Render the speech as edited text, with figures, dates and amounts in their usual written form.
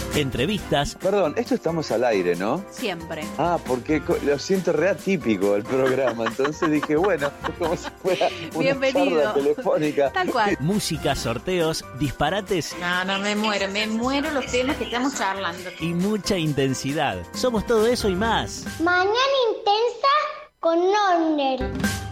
entrevistas. Perdón, esto estamos al aire, ¿no? Siempre. Ah, porque lo siento re atípico el programa, entonces dije, bueno, es como si fuera una Bienvenido. charla telefónica. Tal cual. Música, sorteos, disparates No, me muero los temas que estamos charlando. y mucha intensidad. Somos todo eso y más. Mañana intensa con Nonder.